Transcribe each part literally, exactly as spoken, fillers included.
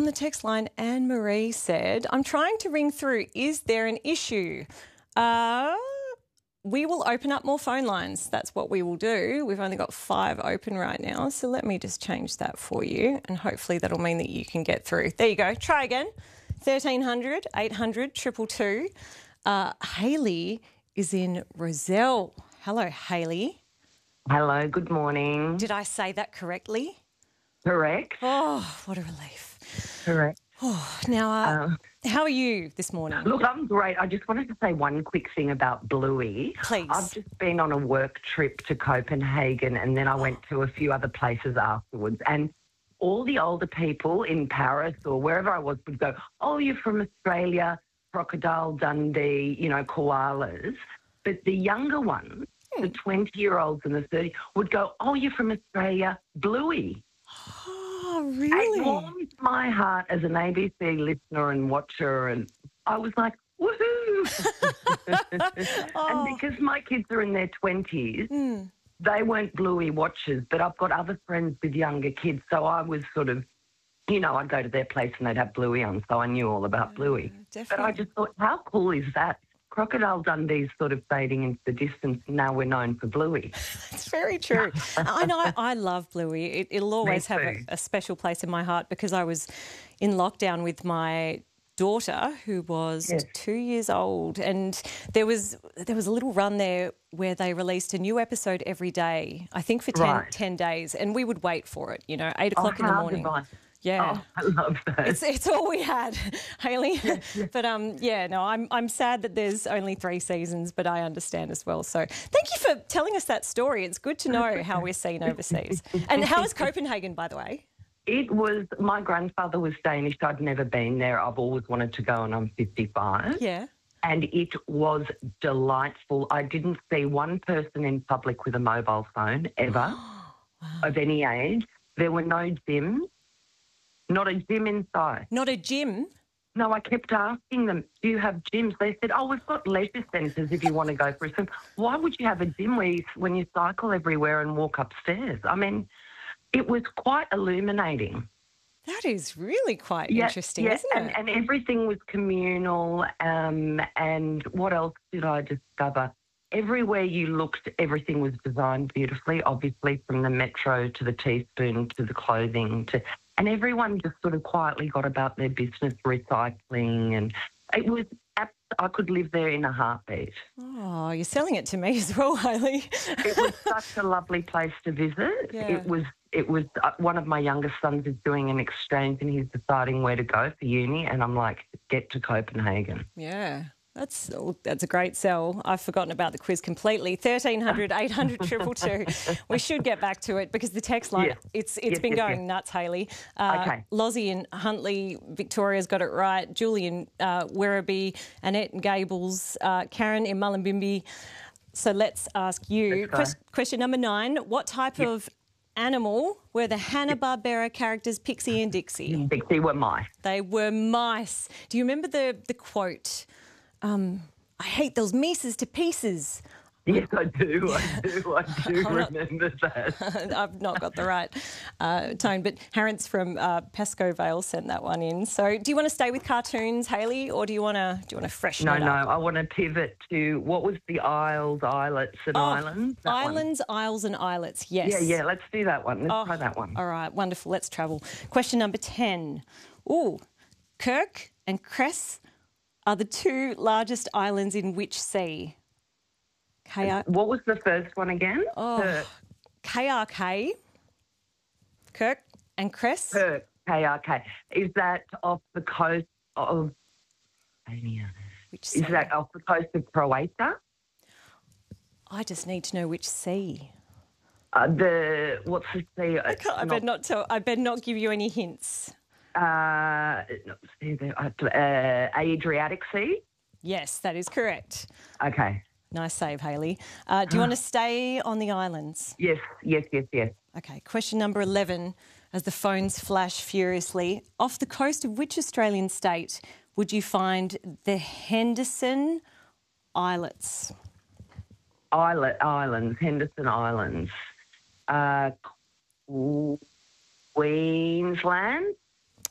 On the text line, Anne-Marie said, I'm trying to ring through. Is there an issue? Uh, we will open up more phone lines. That's what we will do. We've only got five open right now. So let me just change that for you and hopefully that'll mean that you can get through. There you go. Try again. thirteen hundred, eight hundred, two two two. Uh, Hayley is in Rozelle. Hello, Hayley. Hello, good morning. Did I say that correctly? Correct. Oh, what a relief. Correct. Oh, now, uh, Um, how are you this morning? Look, I'm great. I just wanted to say one quick thing about Bluey. Please. I've just been on a work trip to Copenhagen and then I went to a few other places afterwards, and all the older people in Paris or wherever I was would go, oh, you're from Australia, Crocodile Dundee, you know, koalas. But the younger ones, hmm. the twenty-year-olds and the thirty, would go, oh, you're from Australia, Bluey. Oh, really? It warmed my heart as an A B C listener and watcher, and I was like, woohoo! oh. And because my kids are in their twenties, mm. they weren't Bluey watchers, but I've got other friends with younger kids, so I was sort of, you know, I'd go to their place and they'd have Bluey on, so I knew all about yeah, Bluey. Definitely. But I just thought, how cool is that? Crocodile Dundee's sort of fading into the distance. Now we're known for Bluey. It's very true. I know. I love Bluey. It, it'll always have a, a special place in my heart because I was in lockdown with my daughter who was yes. two years old, and there was there was a little run there where they released a new episode every day, I think for ten, right. ten days, and we would wait for it, you know, eight o'clock oh, in the morning. Divine. Yeah, oh, I love that. It's it's all we had, Hayley. Yes, yes. But um, yeah, no, I'm I'm sad that there's only three seasons, but I understand as well. So thank you for telling us that story. It's good to know how we're seen overseas. And how is Copenhagen, by the way? It was, my grandfather was Danish. I'd never been there. I've always wanted to go, and I'm fifty-five. Yeah. And it was delightful. I didn't see one person in public with a mobile phone ever, wow. of any age. There were no gyms. Not a gym inside. Not a gym? No, I kept asking them, do you have gyms? They said, oh, we've got leisure centres if you want to go for a swim. Why would you have a gym where you, when you cycle everywhere and walk upstairs? I mean, it was quite illuminating. That is really quite yeah, interesting, yeah, isn't and, it? And everything was communal. Um, and what else did I discover? Everywhere you looked, everything was designed beautifully, obviously from the metro to the teaspoon to the clothing to... And everyone just sort of quietly got about their business, recycling, and it was, I could live there in a heartbeat. Oh, you're selling it to me as well, Hayley. It was such a lovely place to visit. Yeah. It was, it was, uh, one of my youngest sons is doing an exchange and he's deciding where to go for uni, and I'm like, get to Copenhagen. Yeah. That's that's a great sell. I've forgotten about the quiz completely. thirteen hundred, eight hundred, two two two. We should get back to it because the text line, yeah. it's it's yes, been yes, going yes. nuts, Hayley. Uh, okay. Lozzie in Huntley, Victoria's got it right. Julian uh, Werribee, Annette in Gables, uh, Karen in Mullumbimby. So let's ask you. Quest, question number nine. What type yep. of animal were the Hanna-Barbera characters Pixie and Dixie? Dixie were mice. They were mice. Do you remember the, the quote... Um, I hate those mices to pieces. Yes, I do. I do. I do remember that. I've not got the right uh, tone, but Harrence from uh, Pascoe Vale sent that one in. So, do you want to stay with cartoons, Hayley, or do you want to do you want to freshen no, it no, up? No, I want to pivot to what was the Isles, Islets, and oh, Islands? That Islands, one. Isles, and Islets. Yes. Yeah, yeah. Let's do that one. Let's oh, try that one. All right, wonderful. Let's travel. Question number ten. Ooh, Kirk and Cress are the two largest islands in which sea? K R- what was the first one again? Oh, K R K, Kirk and Cress. Kirk, K R K. Is that off the coast of... Which sea? Is that off the coast of Croatia? I just need to know which sea. Uh, the... What's the sea? I, can't, I, better not tell, I better not give you any hints. Uh, uh, Adriatic Sea? Yes, that is correct. Okay. Nice save, Hayley. Uh, do you want to stay on the islands? Yes, yes, yes, yes. Okay, question number eleven, as the phones flash furiously. Off the coast of which Australian state would you find the Henderson Islets? Islet, islands, Henderson Islands. Uh, Queensland?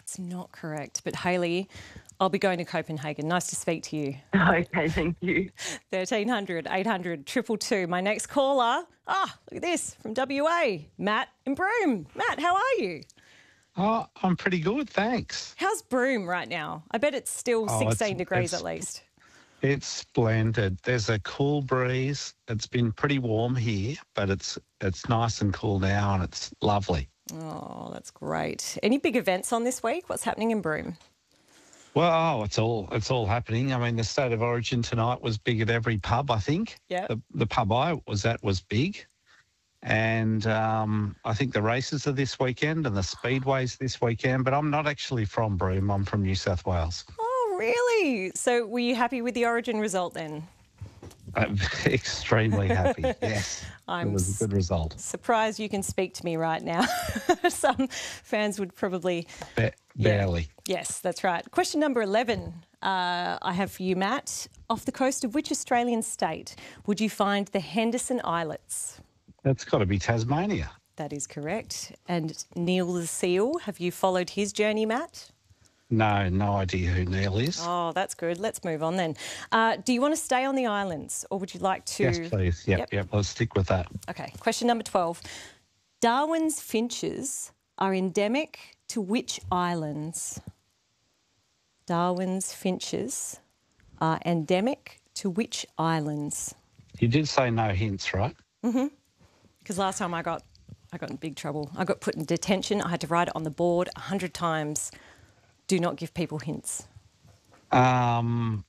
It's not correct. But Hayley, I'll be going to Copenhagen. Nice to speak to you. Okay, thank you. thirteen hundred, eight hundred, two two two. My next caller, ah, look at this, from W A, Matt in Broome. Matt, how are you? Oh, I'm pretty good, thanks. How's Broome right now? I bet it's still Oh, sixteen it's- degrees it's- at least. It's splendid. There's a cool breeze. It's been pretty warm here, but it's it's nice and cool now, and it's lovely. Oh, that's great. Any big events on this week? What's happening in Broome? Well, oh, it's all it's all happening. I mean, the State of Origin tonight was big at every pub, I think. Yeah. The, the pub I was at was big. And um, I think the races are this weekend and the speedways this weekend, but I'm not actually from Broome. I'm from New South Wales. Oh, really? So were you happy with the Origin result then? I'm extremely happy, yes. I'm it was a good result. Surprised you can speak to me right now. Some fans would probably... Ba- Yeah. barely. Yes, that's right. Question number eleven uh, I have for you, Matt. Off the coast of which Australian state would you find the Henderson Islets? That's got to be Tasmania. That is correct. And Neil the Seal, have you followed his journey, Matt? No, no idea who Neil is. Oh, that's good. Let's move on then. Uh, do you want to stay on the islands or would you like to... Yes, please. Yep, Yep. yep. Let's stick with that. Okay, question number twelve. Darwin's finches are endemic to which islands? Darwin's finches are endemic to which islands? You did say no hints, right? Because last time I got I got in big trouble. I got put in detention. I had to write it on the board a hundred times. Do not give people hints. Um,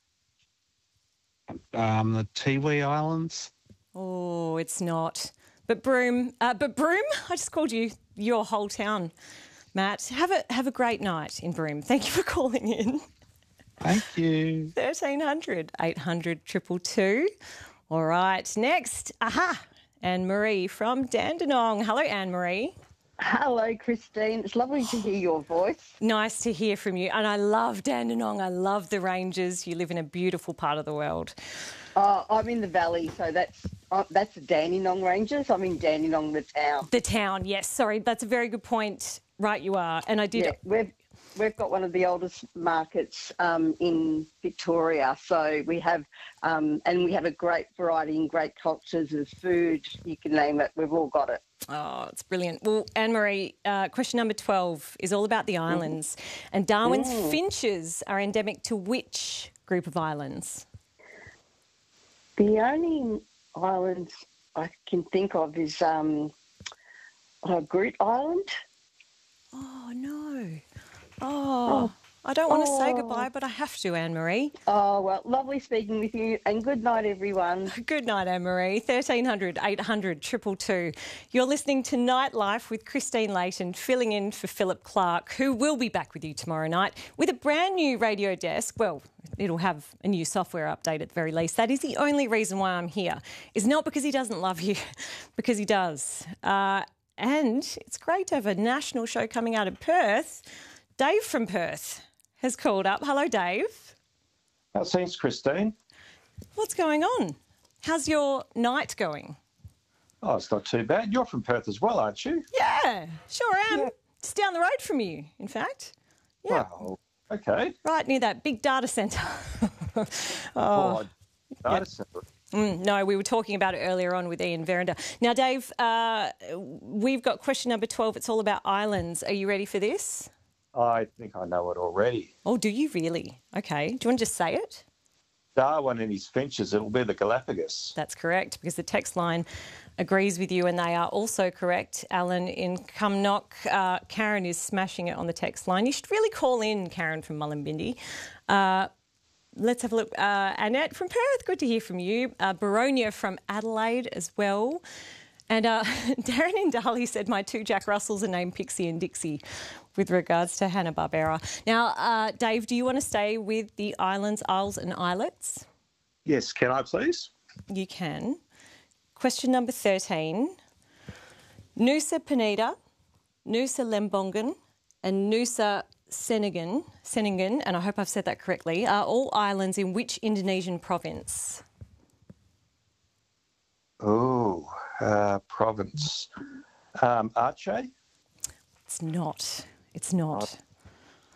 um, the Tiwi Islands. Oh, it's not. But Broome, uh, but Broome, I just called you your whole town, Matt. Have a have a great night in Broome. Thank you for calling in. Thank you. thirteen hundred, eight hundred, two two two. All right, next, aha, Anne-Marie from Dandenong. Hello, Anne-Marie. Hello, Christine. It's lovely to hear your voice. Nice to hear from you. And I love Dandenong. I love the ranges. You live in a beautiful part of the world. Uh, I'm in the valley, so that's uh, that's the Dandenong Ranges. I'm in Dandenong, the town. The town, yes. Sorry, that's a very good point. Right, you are. And I did Yeah, we've we've got one of the oldest markets um, in Victoria. So we have, um, and we have a great variety and great cultures of food. You can name it. We've all got it. Oh, it's brilliant. Well, Anne-Marie, uh, question number twelve is all about the islands. And Darwin's Mm. finches are endemic to which group of islands? The only islands I can think of is um, uh, Groot Island. Oh, no. Oh, I don't want to say goodbye, but I have to, Anne-Marie. Oh, well, lovely speaking with you, and good night, everyone. Good night, Anne-Marie. thirteen hundred, eight hundred, two two two. You're listening to Nightlife with Christine Layton, filling in for Philip Clark, who will be back with you tomorrow night with a brand new radio desk. Well, it'll have a new software update at the very least. That is the only reason why I'm here. It's not because he doesn't love you, because he does. Uh, and it's great to have a national show coming out of Perth. Dave from Perth has called up. Hello, Dave. How's things, Christine? What's going on? How's your night going? Oh, it's not too bad. You're from Perth as well, aren't you? Yeah, sure am. Yeah. It's down the road from you, in fact. Yeah, Well, okay. right near that big data centre. Oh, oh, data centre. mm, no, we were talking about it earlier on with Ian Veranda. Now, Dave, uh, we've got question number twelve. It's all about islands. Are you ready for this? I think I know it already. Oh, do you really? Okay. Do you want to just say it? Darwin and his finches, it'll be the Galapagos. That's correct, because the text line agrees with you and they are also correct. Alan in Cumnock. Uh, Karen is smashing it on the text line. You should really call in, Karen from Mullumbimby. Uh, let's have a look. Uh, Annette from Perth, good to hear from you. Uh, Baronia from Adelaide as well. And uh, Darren in Dali said my two Jack Russells are named Pixie and Dixie with regards to Hanna-Barbera. Now, uh, Dave, do you want to stay with the islands, isles and islets? Yes, can I please? You can. Question number thirteen. Nusa Penida, Nusa Lembongan and Nusa Senengan, Senengan, and I hope I've said that correctly, are all islands in which Indonesian province? Oh, uh, province. Um, Aceh? It's not. It's not.